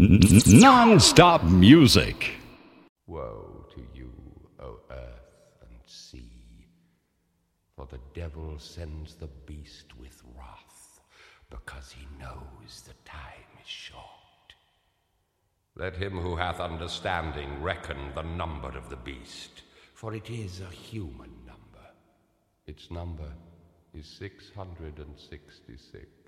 Non-stop music. Woe to you, O earth and sea, for the devil sends the beast with wrath, because he knows the time is short. Let him who hath understanding reckon the number of the beast, for it is a human number. Its number is 666.